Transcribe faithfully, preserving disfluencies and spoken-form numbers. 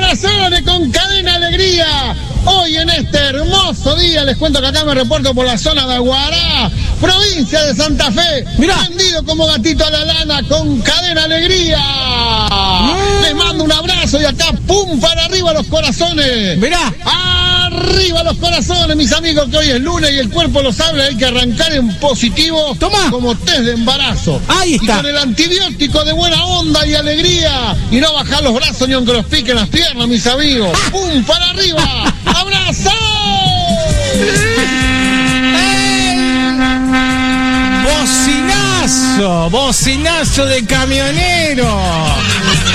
corazones con Cadena Alegría. Hoy en este hermoso día, les cuento que acá me reporto por la zona de Aguará, provincia de Santa Fe. Mirá. Vendido como gatito a la lana con Cadena Alegría. Mm. Les mando un abrazo y acá, pum, para arriba los corazones. Mirá. Arriba los corazones, mis amigos, que hoy es lunes y el cuerpo lo sabe, hay que arrancar en positivo. Toma. Como test de embarazo. Ahí está. Y con el antibiótico de buena onda y alegría. Y no bajar los brazos ni aunque los piquen las piernas, mis amigos. Ah. ¡Pum! ¡Para arriba! ¡Abrazo! ¡Bocinazo! ¡Bocinazo de camionero!